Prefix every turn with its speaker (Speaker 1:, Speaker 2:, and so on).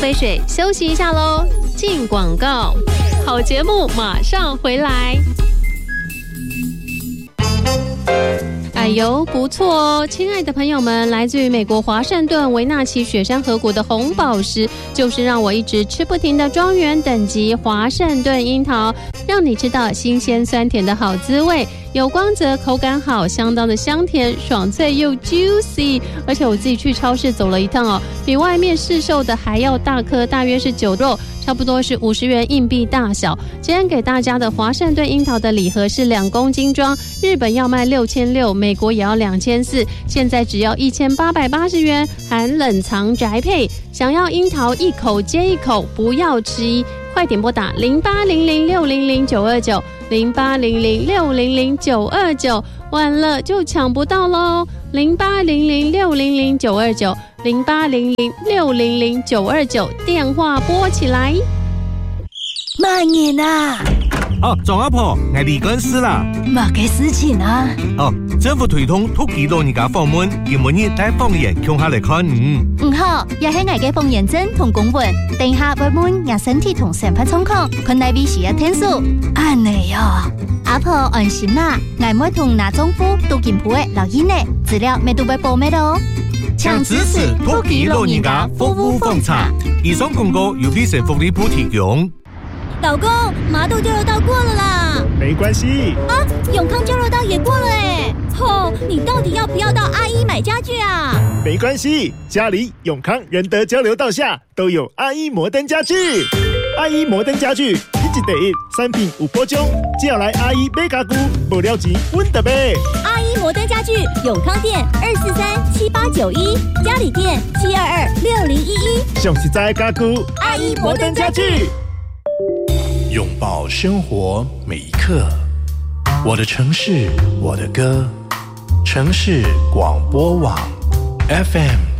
Speaker 1: 杯水，休息一下咯。进广告，好节目马上回来。哎呦，不错哦！亲爱的朋友们，来自于美国华盛顿维纳奇雪山河谷的红宝石，就是让我一直吃不停的庄园等级华盛顿樱桃，让你知道新鲜酸甜的好滋味，有光泽，口感好，相当的香甜，爽脆又 juicy。而且我自己去超市走了一趟哦，比外面市售的还要大颗，大约是9肉。差不多是50元硬币大小。今天给大家的华盛顿樱桃的礼盒是2公斤装，日本要卖6600，美国也要2400，现在只要1880元，含冷藏宅配。想要樱桃一口接一口，不要迟疑，快点拨打0800600929，0800600929，晚了就抢不到喽。0800600929，0800600929，电话拨起来。
Speaker 2: 慢点啊！
Speaker 3: 哦，庄阿婆，我李官司啦。
Speaker 2: 嘛嘅事情啊？
Speaker 3: 哦，政府推动土地老人家访问，今日带方言向下嚟看
Speaker 2: 好，也係我嘅方言證同公文，等下會問我身體同生活狀況，看內邊需要天數。安尼哦，阿婆安心啦，我唔會同拿政府都健保嘅留言呢，資料咩都會報咩咯。
Speaker 3: 搶支持土地老人家服務奉茶。以上廣告由必勝福利部提供。
Speaker 4: 老公，麻豆交流道過了啦。
Speaker 5: 沒關係
Speaker 4: 啊，永康交流道也過了哎。你到底要不要到阿姨買家具啊？
Speaker 5: 沒關係，家裡永康仁德交流道下都有阿姨摩登家具。阿姨摩登家具，1第一3品5波中，只要來阿姨買家具，無了錢穩得買。
Speaker 4: 阿姨摩登家具，永康店2437891，嘉里店7226011。
Speaker 5: 上實在家具，
Speaker 4: 阿姨摩登家具。
Speaker 6: 擁抱生活每一刻，我的城市，我的歌，城市廣播網 FM